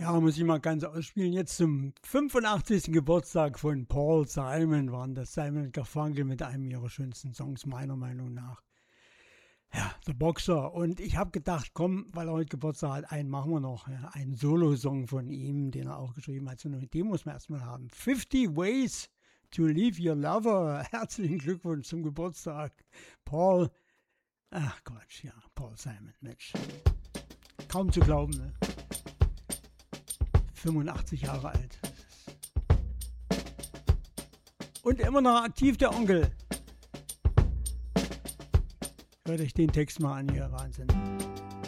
Ja, muss ich mal ganz ausspielen. Jetzt zum 85. Geburtstag von Paul Simon waren das Simon und Garfunkel mit einem ihrer schönsten Songs, meiner Meinung nach. Ja, The Boxer. Und ich habe gedacht, komm, weil er heute Geburtstag hat, einen machen wir noch. Ja, einen Solo-Song von ihm, den er auch geschrieben hat. So, den muss man erstmal haben. 50 Ways to Leave Your Lover. Herzlichen Glückwunsch zum Geburtstag, Paul. Ach Quatsch, ja, Paul Simon, Mensch. Kaum zu glauben, ne? 85 Jahre alt. Und immer noch aktiv, der Onkel. Hört euch den Text mal an hier, Wahnsinn.